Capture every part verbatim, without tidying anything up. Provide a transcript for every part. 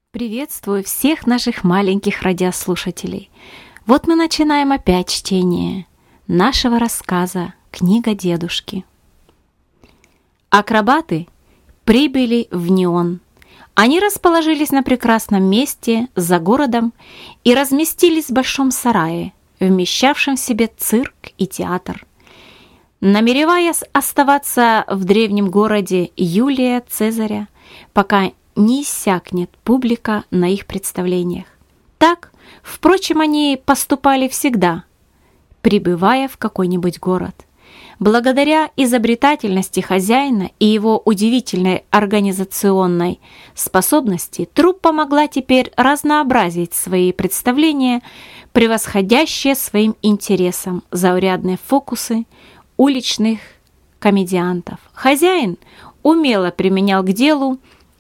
Приветствую всех наших маленьких радиослушателей. Вот мы начинаем опять чтение нашего рассказа «Книга дедушки». Акробаты прибыли в Неон. Они расположились на прекрасном месте за городом и разместились в большом сарае, вмещавшем в себе цирк и театр. Намереваясь оставаться в древнем городе Юлия Цезаря, пока не иссякнет публика на их представлениях. Так, впрочем, они поступали всегда, прибывая в какой-нибудь город. Благодаря изобретательности хозяина и его удивительной организационной способности труппа могла теперь разнообразить свои представления, превосходящие своим интересом заурядные фокусы уличных комедиантов. Хозяин умело применял к делу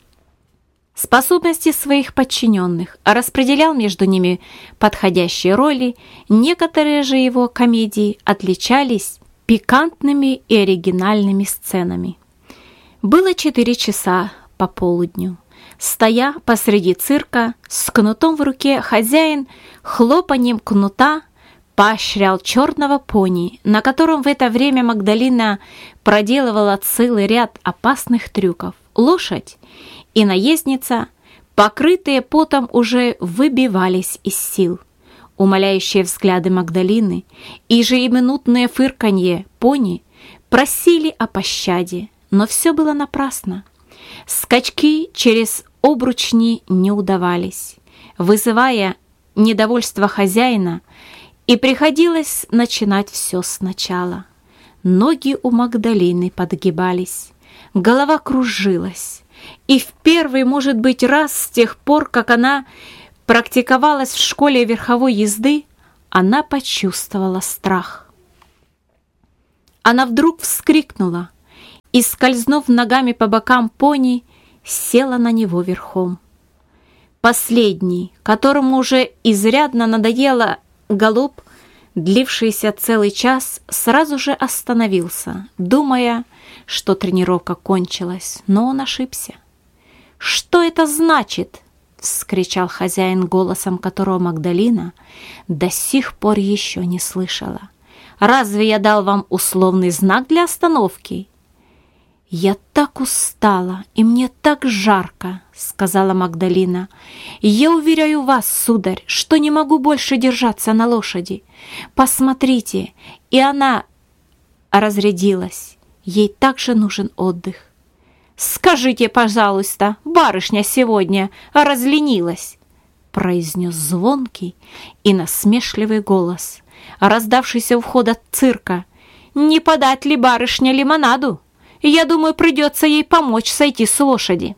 способности своих подчиненных, распределял между ними подходящие роли. Некоторые же его комедии отличались пикантными и оригинальными сценами. Было четыре часа по полудню. Стоя посреди цирка с кнутом в руке, хозяин хлопаньем кнута поощрял черного пони, на котором в это время Магдалина проделывала целый ряд опасных трюков. Лошадь и наездница, покрытые потом, уже выбивались из сил. Умоляющие взгляды Магдалины и ежеминутное фырканье пони просили о пощаде, но все было напрасно. Скачки через обручни не удавались, вызывая недовольство хозяина, и приходилось начинать все сначала. Ноги у Магдалины подгибались, голова кружилась, и в первый, может быть, раз с тех пор, как она практиковалась в школе верховой езды, она почувствовала страх. Она вдруг вскрикнула и, скользнув ногами по бокам пони, села на него верхом. Последний, которому уже изрядно надоело галоп, длившийся целый час, сразу же остановился, думая, что тренировка кончилась, но он ошибся. «Что это значит?» — вскричал хозяин голосом, которого Магдалина до сих пор еще не слышала. «Разве я дал вам условный знак для остановки?» «Я так устала, и мне так жарко», — сказала Магдалина. «Я уверяю вас, сударь, что не могу больше держаться на лошади. Посмотрите!» И она разрядилась. Ей также нужен отдых. «Скажите, пожалуйста, барышня сегодня разленилась», — произнес звонкий и насмешливый голос, раздавшийся у входа цирка. «Не подать ли барышне лимонаду? Я думаю, придется ей помочь сойти с лошади».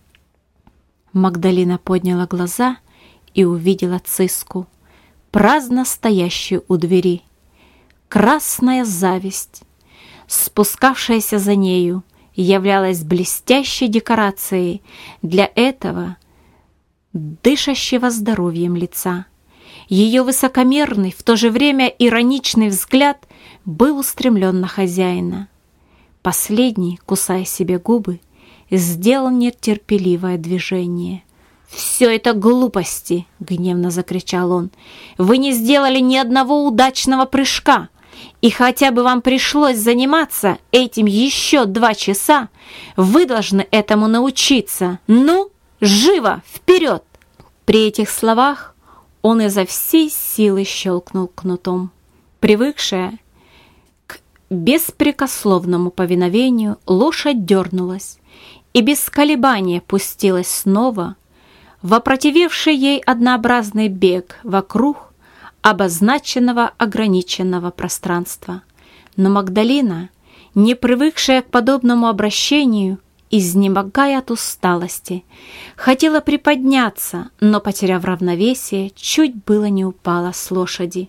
Магдалина подняла глаза и увидела Циску, праздно стоящую у двери. Красная зависть, спускавшаяся за нею, являлась блестящей декорацией для этого дышащего здоровьем лица. Ее высокомерный, в то же время ироничный взгляд был устремлен на хозяина. Последний, кусая себе губы, сделал нетерпеливое движение. «Все это глупости!» — гневно закричал он. «Вы не сделали ни одного удачного прыжка, и хотя бы вам пришлось заниматься этим еще два часа, вы должны этому научиться. Ну, живо, вперед!» При этих словах он изо всей силы щелкнул кнутом. Привыкшая к беспрекословному повиновению, лошадь дернулась и без колебания пустилась снова в опротивевший ей однообразный бег вокруг обозначенного ограниченного пространства. Но Магдалина, не привыкшая к подобному обращению, изнемогая от усталости, хотела приподняться, но, потеряв равновесие, чуть было не упала с лошади.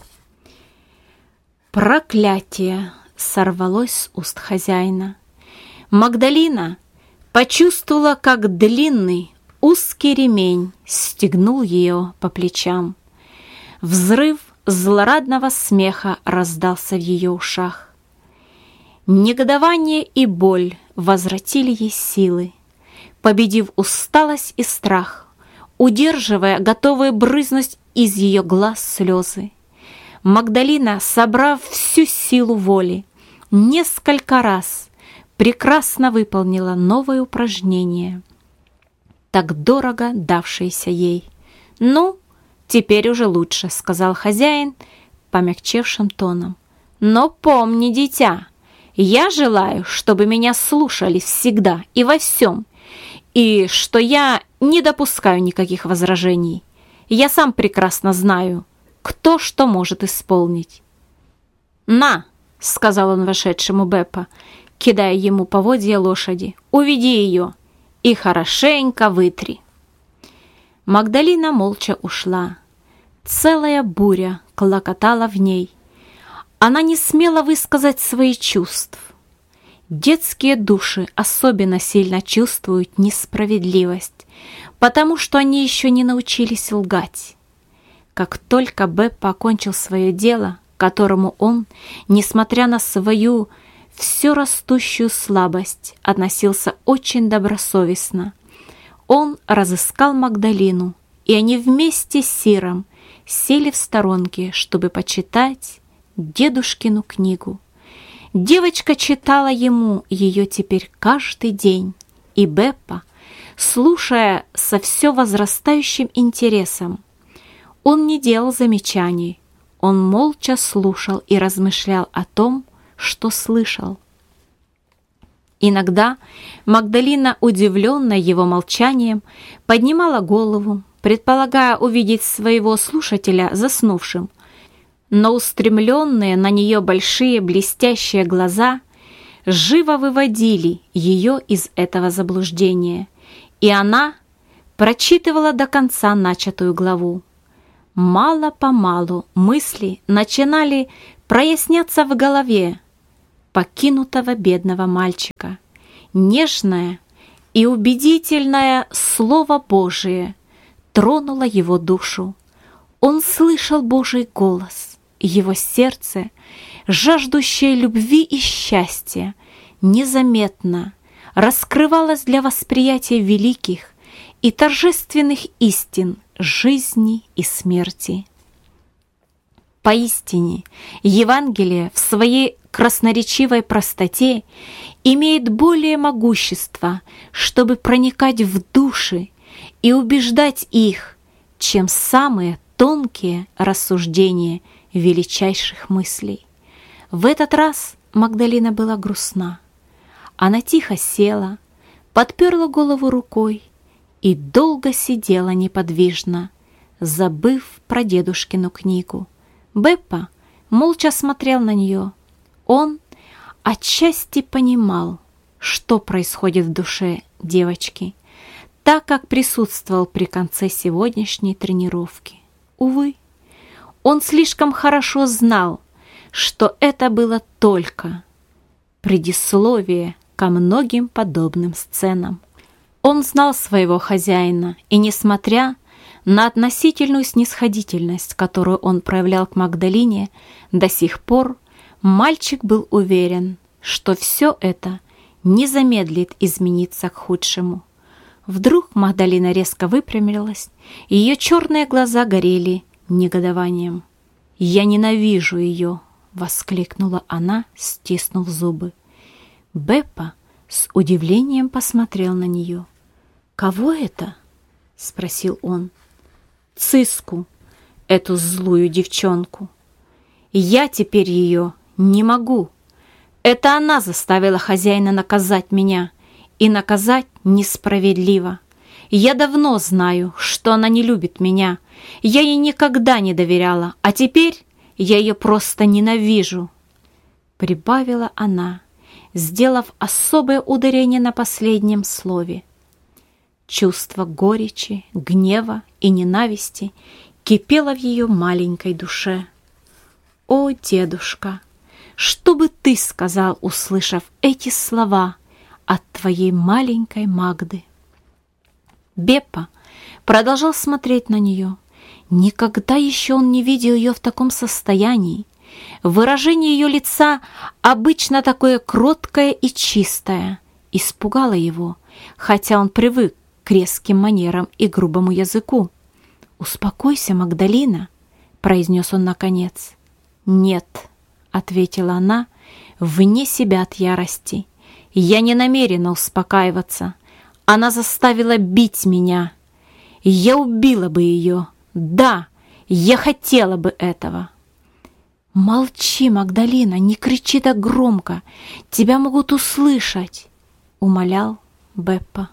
«Проклятие!» — сорвалось с уст хозяина. Магдалина почувствовала, как длинный узкий ремень стегнул ее по плечам. Взрыв злорадного смеха раздался в ее ушах. Негодование и боль возвратили ей силы. Победив усталость и страх, удерживая готовые брызнуть из ее глаз слезы. Магдалина, собрав всю силу воли, несколько раз прекрасно выполнила новое упражнение, так дорого давшееся ей. «Ну, теперь уже лучше», — сказал хозяин помягчевшим тоном. «Но помни, дитя, я желаю, чтобы меня слушали всегда и во всем, и что я не допускаю никаких возражений. Я сам прекрасно знаю, кто что может исполнить». «На!» — сказал он вошедшему Беппо, кидая ему поводья лошади. «Уведи ее и хорошенько вытри». Магдалина молча ушла. Целая буря клокотала в ней. Она не смела высказать свои чувства. Детские души особенно сильно чувствуют несправедливость, потому что они еще не научились лгать. Как только Беппо окончил свое дело, к которому он, несмотря на свою все растущую слабость, относился очень добросовестно, он разыскал Магдалину, и они вместе с Сиром сели в сторонке, чтобы почитать дедушкину книгу. Девочка читала ему ее теперь каждый день, и Беппо, слушая со все возрастающим интересом, он не делал замечаний, он молча слушал и размышлял о том, что слышал. Иногда Магдалина, удивленная его молчанием, поднимала голову, предполагая увидеть своего слушателя заснувшим, но устремленные на нее большие блестящие глаза живо выводили ее из этого заблуждения, и она прочитывала до конца начатую главу. Мало-помалу мысли начинали проясняться в голове покинутого бедного мальчика. Нежное и убедительное Слово Божие тронуло его душу. Он слышал Божий голос, его сердце, жаждущее любви и счастья, незаметно раскрывалось для восприятия великих и торжественных истин жизни и смерти. Поистине, Евангелие в своей красноречивой простоте имеет более могущества, чтобы проникать в души и убеждать их, чем самые тонкие рассуждения величайших мыслей. В этот раз Магдалина была грустна. Она тихо села, подперла голову рукой и долго сидела неподвижно, забыв про дедушкину книгу. Беппо молча смотрел на нее. Он отчасти понимал, что происходит в душе девочки, так как присутствовал при конце сегодняшней тренировки. Увы, он слишком хорошо знал, что это было только предисловие ко многим подобным сценам. Он знал своего хозяина, и, несмотря на относительную снисходительность, которую он проявлял к Магдалине, до сих пор мальчик был уверен, что все это не замедлит измениться к худшему. Вдруг Магдалина резко выпрямилась, и ее черные глаза горели негодованием. «Я ненавижу ее!» — воскликнула она, стиснув зубы. Беппо с удивлением посмотрел на нее. «Кого это?» — спросил он. «Циску, эту злую девчонку. Я теперь ее не могу. Это она заставила хозяина наказать меня, и наказать несправедливо. Я давно знаю, что она не любит меня. Я ей никогда не доверяла, а теперь я ее просто ненавижу», — прибавила она, сделав особое ударение на последнем слове. Чувство горечи, гнева и ненависти кипело в ее маленькой душе. «О, дедушка, что бы ты сказал, услышав эти слова от твоей маленькой Магды?» Беппо продолжал смотреть на нее. Никогда еще он не видел ее в таком состоянии. Выражение ее лица, обычно такое кроткое и чистое, испугало его, хотя он привык к резким манерам и грубому языку. «Успокойся, Магдалина», — произнес он наконец. «Нет», — ответила она, вне себя от ярости. «Я не намерена успокаиваться. Она заставила бить меня. Я убила бы ее. Да, я хотела бы этого». «Молчи, Магдалина, не кричи так громко. Тебя могут услышать», — умолял Беппа.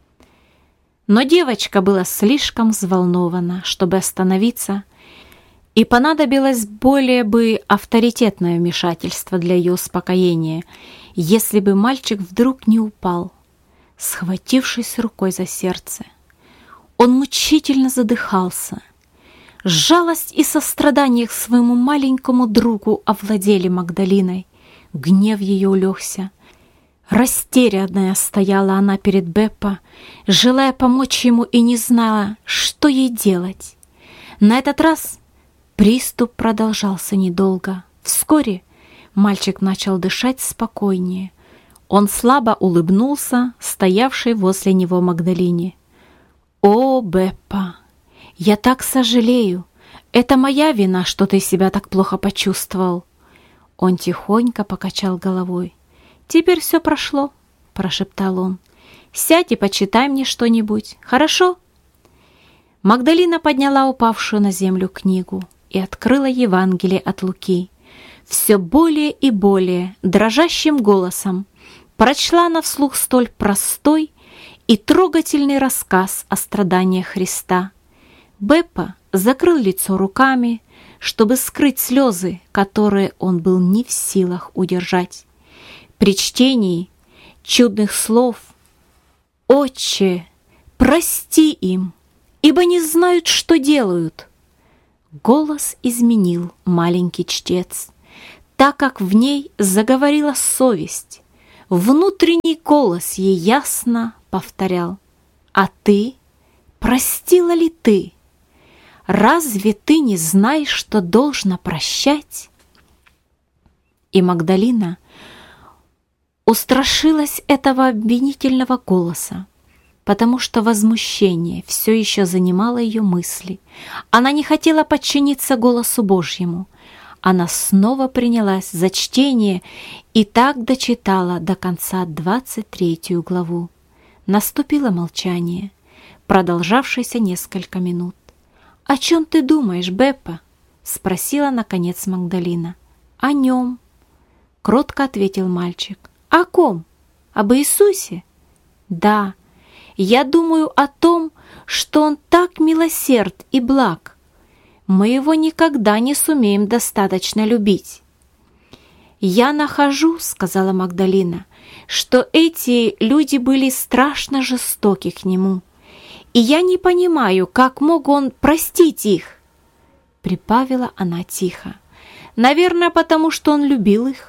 Но девочка была слишком взволнована, чтобы остановиться, и понадобилось более бы авторитетное вмешательство для ее успокоения, если бы мальчик вдруг не упал, схватившись рукой за сердце. Он мучительно задыхался. Жалость и сострадание к своему маленькому другу овладели Магдалиной. Гнев ее улегся. Растерянная стояла она перед Беппа, желая помочь ему и не знала, что ей делать. На этот раз приступ продолжался недолго. Вскоре мальчик начал дышать спокойнее. Он слабо улыбнулся стоявшей возле него Магдалине. «О, Беппа, я так сожалею. Это моя вина, что ты себя так плохо почувствовал». Он тихонько покачал головой. «Теперь все прошло», — прошептал он. «Сядь и почитай мне что-нибудь, хорошо?» Магдалина подняла упавшую на землю книгу и открыла Евангелие от Луки. Все более и более дрожащим голосом прочла она вслух столь простой и трогательный рассказ о страданиях Христа. Беппа закрыл лицо руками, чтобы скрыть слезы, которые он был не в силах удержать. При чтении чудных слов «Отче, прости им, ибо не знают, что делают», голос изменил маленький чтец, так как в ней заговорила совесть. Внутренний голос ей ясно повторял: «А ты? Простила ли ты? Разве ты не знаешь, что должна прощать?» И Магдалина устрашилась этого обвинительного голоса, потому что возмущение все еще занимало ее мысли. Она не хотела подчиниться голосу Божьему. Она снова принялась за чтение и так дочитала до конца двадцать третью главу. Наступило молчание, продолжавшееся несколько минут. «О чем ты думаешь, Беппа?» — спросила наконец Магдалина. «О нем», — кротко ответил мальчик. «О ком? Об Иисусе?» «Да, я думаю о том, что Он так милосерд и благ. Мы Его никогда не сумеем достаточно любить». «Я нахожу, — сказала Магдалина, — что эти люди были страшно жестоки к Нему, и я не понимаю, как мог Он простить их», — прибавила она тихо. «Наверное, потому что Он любил их»,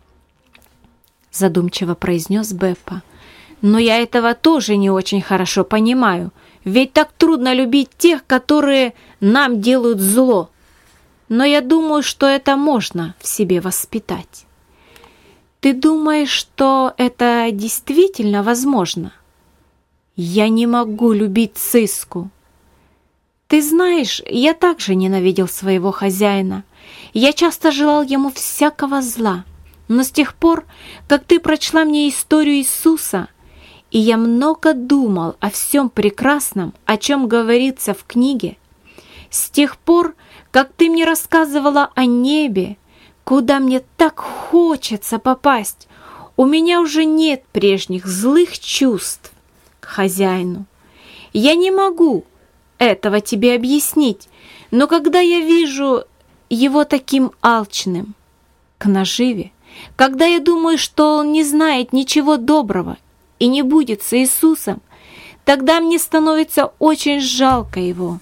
— задумчиво произнес Беппа. «Но я этого тоже не очень хорошо понимаю, ведь так трудно любить тех, которые нам делают зло. Но я думаю, что это можно в себе воспитать». «Ты думаешь, что это действительно возможно?» «Я не могу любить Циску. Ты знаешь, я также ненавидел своего хозяина. Я часто желал ему всякого зла. Но с тех пор, как ты прочла мне историю Иисуса, и я много думал о всем прекрасном, о чем говорится в книге, с тех пор, как ты мне рассказывала о небе, куда мне так хочется попасть, у меня уже нет прежних злых чувств к хозяину. Я не могу этого тебе объяснить, но когда я вижу его таким алчным к наживе, когда я думаю, что он не знает ничего доброго и не будет с Иисусом, тогда мне становится очень жалко его.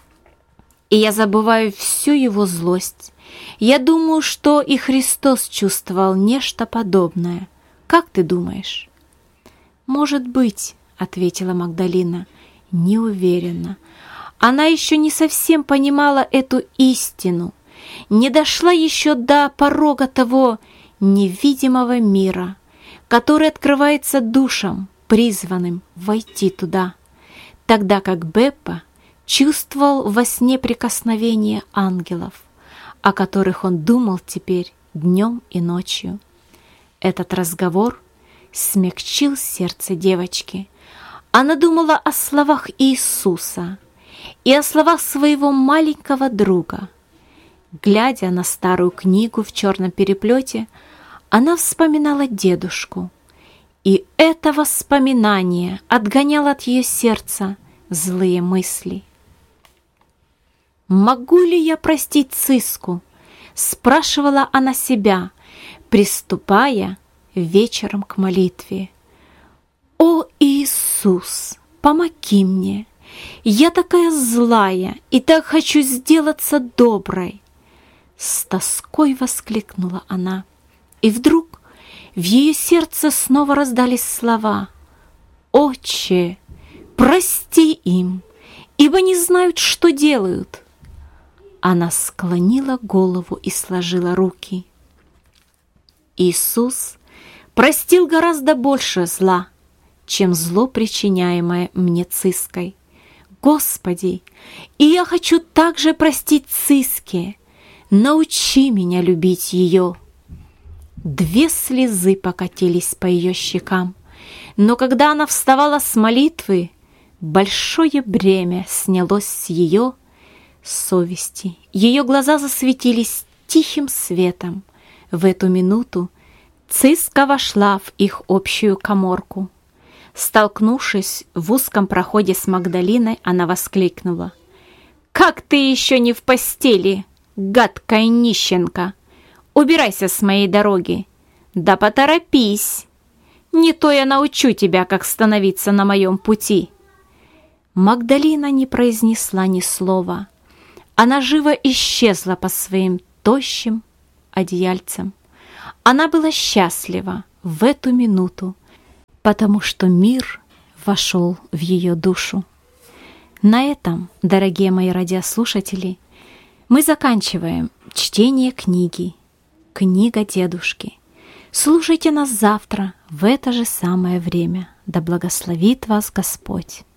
И я забываю всю его злость. Я думаю, что и Христос чувствовал нечто подобное. Как ты думаешь?» «Может быть», — ответила Магдалина, неуверенно. Она еще не совсем понимала эту истину, не дошла еще до порога того невидимого мира, который открывается душам, призванным войти туда. тогда как Беппа чувствовал во сне прикосновение ангелов, о которых он думал теперь днем и ночью. Этот разговор смягчил сердце девочки. Она думала о словах Иисуса и о словах своего маленького друга. Глядя на старую книгу в черном переплете, она вспоминала дедушку, и это воспоминание отгоняло от ее сердца злые мысли. «Могу ли я простить Циску?» — спрашивала она себя, приступая вечером к молитве. «О, Иисус, помоги мне! Я такая злая и так хочу сделаться доброй!» С тоской воскликнула она, и вдруг в ее сердце снова раздались слова: «Отче, прости им, ибо не знают, что делают!» Она склонила голову и сложила руки. Иисус простил гораздо больше зла, чем зло, причиняемое мне Циской. Господи, и я хочу также простить Циске. Научи меня любить ее. Две слезы покатились по ее щекам, но когда она вставала с молитвы, большое бремя снялось с ее совести. Ее глаза засветились тихим светом. В эту минуту Циска вошла в их общую каморку. Столкнувшись в узком проходе с Магдалиной, она воскликнула: «Как ты еще не в постели, гадкая нищенка! Убирайся с моей дороги! Да поторопись! Не то я научу тебя, как становиться на моем пути!» Магдалина не произнесла ни слова. Она живо исчезла под своим тощим одеяльцем. Она была счастлива в эту минуту, потому что мир вошел в ее душу. На этом, дорогие мои радиослушатели, мы заканчиваем чтение книги «Книга дедушки». Слушайте нас завтра в это же самое время. Да благословит вас Господь!